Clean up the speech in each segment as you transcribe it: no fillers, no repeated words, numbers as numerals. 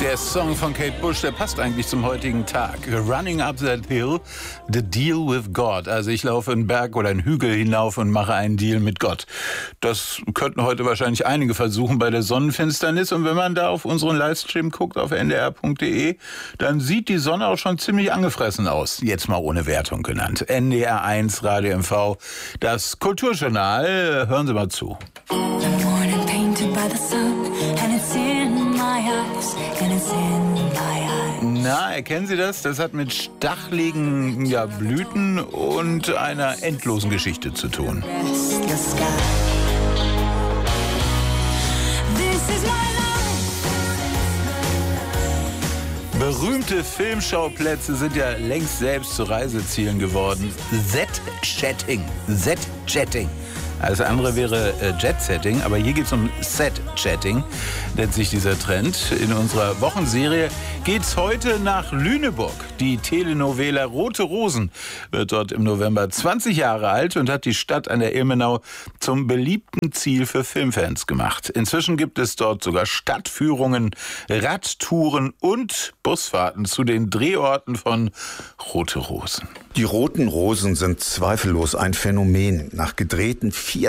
Der Song von Kate Bush, der passt eigentlich zum heutigen Tag. Running up that hill, the deal with God. Also ich laufe einen Berg oder einen Hügel hinauf und mache einen Deal mit Gott. Das könnten heute wahrscheinlich einige versuchen bei der Sonnenfinsternis. Und wenn man da auf unseren Livestream guckt, auf ndr.de, dann sieht die Sonne auch schon ziemlich angefressen aus. Jetzt mal ohne Wertung genannt. NDR 1, Radio MV, das Kulturjournal. Hören Sie mal zu. Na, erkennen Sie das? Das hat mit stacheligen Blüten und einer endlosen Geschichte zu tun. Berühmte Filmschauplätze sind ja längst selbst zu Reisezielen geworden. Z-Chatting. Alles andere wäre Jet-Setting, aber hier geht es um Set-Chatting, nennt sich dieser Trend. In unserer Wochenserie geht's heute nach Lüneburg. Die Telenovela Rote Rosen wird dort im November 20 Jahre alt und hat die Stadt an der Ilmenau zum beliebten Ziel für Filmfans gemacht. Inzwischen gibt es dort sogar Stadtführungen, Radtouren und Busfahrten zu den Drehorten von Rote Rosen. Die Roten Rosen sind zweifellos ein Phänomen. Nach gedrehten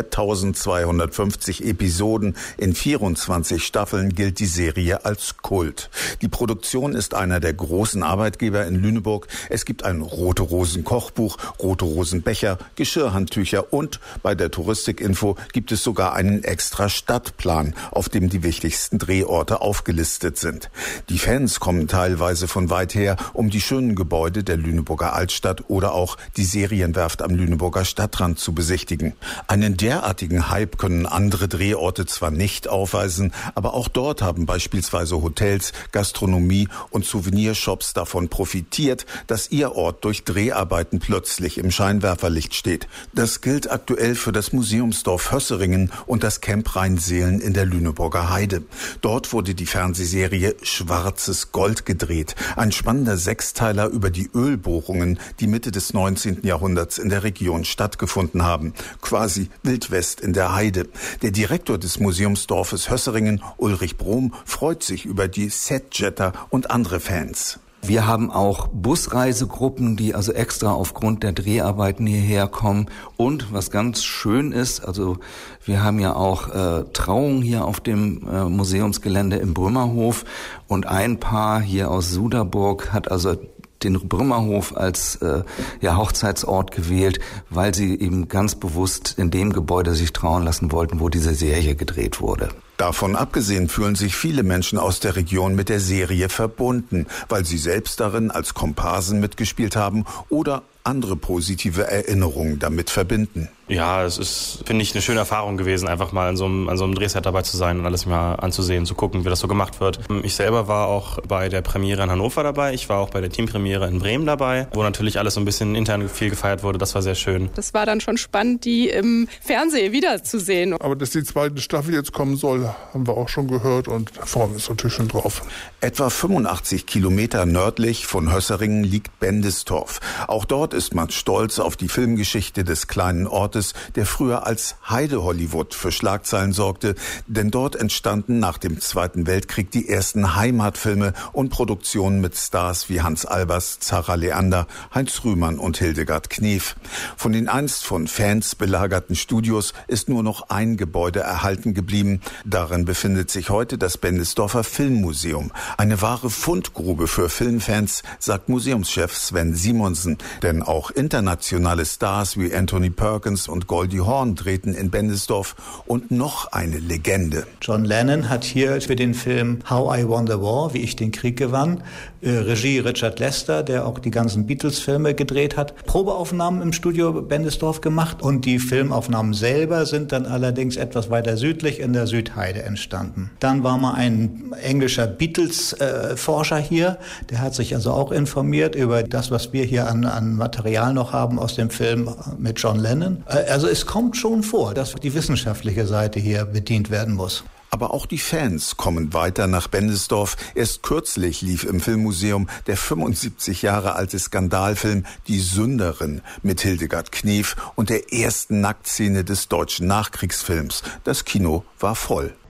4250 Episoden in 24 Staffeln gilt die Serie als Kult. Die Produktion ist einer der großen Arbeitgeber in Lüneburg. Es gibt ein Rote Rosen Kochbuch, Rote Rosen Becher, Geschirrhandtücher und bei der Touristikinfo gibt es sogar einen extra Stadtplan, auf dem die wichtigsten Drehorte aufgelistet sind. Die Fans kommen teilweise von weit her, um die schönen Gebäude der Lüneburger Altstadt oder auch die Serienwerft am Lüneburger Stadtrand zu besichtigen. Einen derartigen Hype können andere Drehorte zwar nicht aufweisen, aber auch dort haben beispielsweise Hotels, Gastronomie und Souvenirshops davon profitiert, dass ihr Ort durch Dreharbeiten plötzlich im Scheinwerferlicht steht. Das gilt aktuell für das Museumsdorf Hösseringen und das Camp Rheinseelen in der Lüneburger Heide. Dort wurde die Fernsehserie Schwarzes Gold gedreht. Ein spannender Sechsteiler über die Ölbohrungen, die Mitte des 19. Jahrhunderts in der Region stattgefunden haben. Quasi Wildwest in der Heide. Der Direktor des Museumsdorfes Hösseringen, Ulrich Brom, freut sich über die Setjetter und andere Fans. Wir haben auch Busreisegruppen, die also extra aufgrund der Dreharbeiten hierher kommen. Und was ganz schön ist, also wir haben ja auch Trauungen hier auf dem Museumsgelände im Brümmerhof. Und ein Paar hier aus Suderburg hat also den Brümmerhof als Hochzeitsort gewählt, weil sie eben ganz bewusst in dem Gebäude sich trauen lassen wollten, wo diese Serie gedreht wurde. Davon abgesehen fühlen sich viele Menschen aus der Region mit der Serie verbunden, weil sie selbst darin als Komparsen mitgespielt haben oder andere positive Erinnerungen damit verbinden. Ja, es ist, finde ich, eine schöne Erfahrung gewesen, einfach mal an so einem Drehset dabei zu sein und alles mal anzusehen, zu gucken, wie das so gemacht wird. Ich selber war auch bei der Premiere in Hannover dabei. Ich war auch bei der Teampremiere in Bremen dabei, wo natürlich alles so ein bisschen intern viel gefeiert wurde. Das war sehr schön. Das war dann schon spannend, die im Fernsehen wiederzusehen. Aber dass die zweite Staffel jetzt kommen soll, haben wir auch schon gehört und da freuen wir uns natürlich schon drauf. Etwa 85 Kilometer nördlich von Hösseringen liegt Bendistorf. Auch dort ist man stolz auf die Filmgeschichte des kleinen Ortes, der früher als Heide-Hollywood für Schlagzeilen sorgte, denn dort entstanden nach dem Zweiten Weltkrieg die ersten Heimatfilme und Produktionen mit Stars wie Hans Albers, Zara Leander, Heinz Rühmann und Hildegard Knef. Von den einst von Fans belagerten Studios ist nur noch ein Gebäude erhalten geblieben. Darin befindet sich heute das Bendisdorfer Filmmuseum. Eine wahre Fundgrube für Filmfans, sagt Museumschef Sven Simonsen. Denn auch internationale Stars wie Anthony Perkins und Goldie Hawn drehten in Bendisdorf und noch eine Legende. John Lennon hat hier für den Film How I Won the War, wie ich den Krieg gewann, Regie Richard Lester, der auch die ganzen Beatles-Filme gedreht hat, Probeaufnahmen im Studio Bendisdorf gemacht und die Filmaufnahmen selber sind dann allerdings etwas weiter südlich in der Südheide entstanden. Dann war mal ein englischer Beatles-Forscher hier, der hat sich also auch informiert über das, was wir hier an Material noch haben aus dem Film mit John Lennon. Also es kommt schon vor, dass die wissenschaftliche Seite hier bedient werden muss. Aber auch die Fans kommen weiter nach Bendisdorf. Erst kürzlich lief im Filmmuseum der 75 Jahre alte Skandalfilm Die Sünderin mit Hildegard Knef und der ersten Nacktszene des deutschen Nachkriegsfilms. Das Kino war voll.